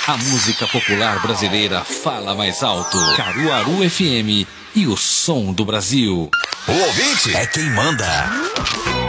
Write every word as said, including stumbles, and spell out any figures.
A música popular brasileira fala mais alto. Caruaru F M e o som do Brasil. O ouvinte é quem manda.